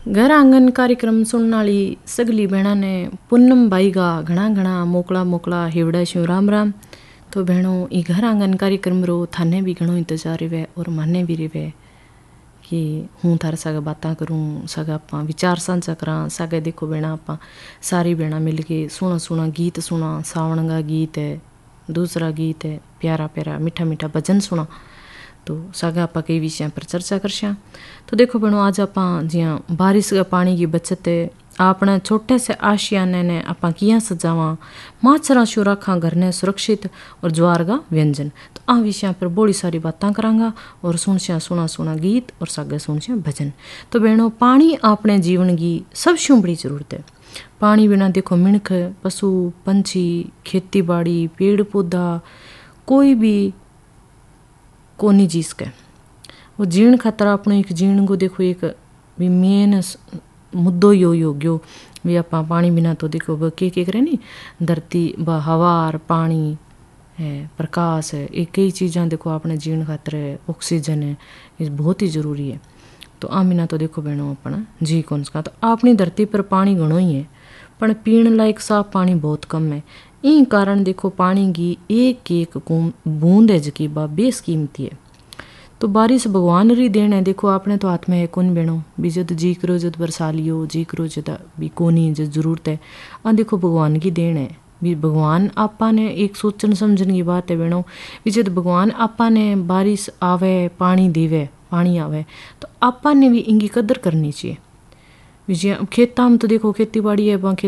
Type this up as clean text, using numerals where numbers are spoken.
घर आंगन कार्यक्रम सुनने वाली सगली बहना ने पूनम बाई का घना घना मोकला मोकला हिवड़ा शू राम राम। तो बहनों ई घर आंगन कार्यक्रम रो थाने भी घणो इंतजार रहे और माने भी रहे कि हूँ थारे सागे बातें करूँ, सागे आप विचार साझा करा, सागे देखो बहना आप सारी बहना मिल के सुना सुना गीत सुना, सावण का गीत है, दूसरा गीत है, प्यारा प्यारा मीठा मीठा भजन सुना। तो सागा आप कई विषय पर चर्चा करशा। तो देखो बहनों आज आप जिया बारिश का पानी की बचत है अपने छोटे से आशियाने ने आप किया सजावा, माछरा शू रखा घर ने सुरक्षित और ज्वार का व्यंजन। तो आ विषय पर बड़ी सारी बातें करांगा और सुनशिया सुना सुना गीत और सागे सुनशिया भजन। तो बहनों पानी अपने जीवन की सबसे बड़ी जरूरत है। पानी बिना देखो मिणक, पशु पंछी, खेती बाड़ी, पेड़ पौधा कोई भी कोनी जीस के वो जीण खातर अपने एक जीण को देखो एक भी मेन मुद्दो यो गयो भी आप पानी बिना तो देखो के करे नी धरती ब हवा और पानी है, प्रकाश है, एक कई चीज़ां देखो अपने जीण खातर है, ऑक्सीजन है, ये बहुत ही जरूरी है। तो आ बिना तो देखो बहनों अपना जी कौन सा। तो अपनी धरती पर पानी घणो ही है पर पीण लायक साफ पानी बहुत कम है। इन कारण देखो पानी की एक एक बूंद है जकी बा बेस कीमती है। तो बारिश भगवान री देन है, देखो आपने तो हाथ में है कौन बहनों भी जद जी करो जद बरसा लियो, जी करो जद भी कोनी जद जरूरत है। आ देखो भगवान की देन है भी भगवान आपा ने एक सोचन समझन की बात है बहनों भी जद भगवान आपा ने बारिश आवे पानी देवे पानी आवे तो आपा ने भी इनकी कदर करनी चाहिए। खेता में तो देखो खेती बाड़ी है